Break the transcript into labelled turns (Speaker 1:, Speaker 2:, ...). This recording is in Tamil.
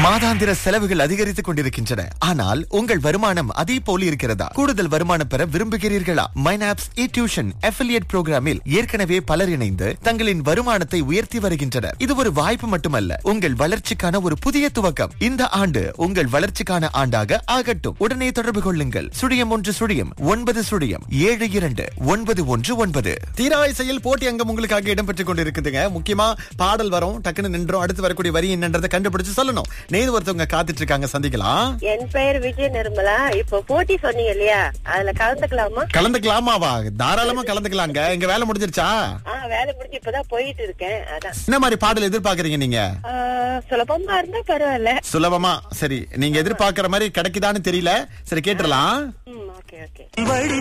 Speaker 1: மாதாந்திர செலவுகள் அதிகரித்துக் கொண்டிருக்கின்றன. ஆனால் உங்கள் வருமானம் அதே போல் இருக்கிறதா? கூடுதல் வருமானம் பெற விரும்புகிறீர்களா? மைனாப்ஸ் இ-டியூஷன் அஃபிலியேட் புரோகிராமில் ஏற்கனவே பலர் இணைந்து தங்களின் வருமானத்தை உயர்த்தி வருகின்றனர். இது ஒரு வாய்ப்பு மட்டுமல்ல, உங்கள் வளர்ச்சிக்கான ஒரு புதிய துவக்கம். இந்த ஆண்டு உங்கள் வளர்ச்சிக்கான ஆண்டாக ஆகட்டும். உடனே தொடர்பு கொள்ளுங்கள். 0109729119.
Speaker 2: தீராயிசையில் போட்டி அங்கம் உங்களுக்காக இடம்பெற்றுக் கொண்டிருக்குதுங்க. முக்கியமா பாடல் வரும், டக்குன்னு நின்றோம். அடுத்து வரக்கூடிய வரி என்னன்றதை கண்டுபிடிச்சு சொல்லணும். நேது ஒருத்தவங்க காத்துட்டு இருக்காங்க, சந்திக்கலாம்.
Speaker 3: என் பெயர் விஜய் நிர்மலா. இப்போ போட்டி சொன்னீங்க இல்லையா, அதுல கலந்துக்கலாமா?
Speaker 2: கலந்துக்கலாமாவா? தாராளமா கலந்துக்கலாங்க. எங்க வேலை முடிஞ்சிருச்சா?
Speaker 3: வேலை முடிஞ்சு இப்பதான் போயிட்டு இருக்கேன். அதான்
Speaker 2: என்ன மாதிரி பாடல் எதிர்பார்க்கறீங்க நீங்க?
Speaker 3: சுலபமா இருந்தா பரவாயில்ல.
Speaker 2: சுலபமா, சரி. நீங்க எதிர்பார்க்கிற மாதிரி கிடைக்குதான்னு தெரியல. சரி, கேட்டுறலாம்.
Speaker 3: ஓகே.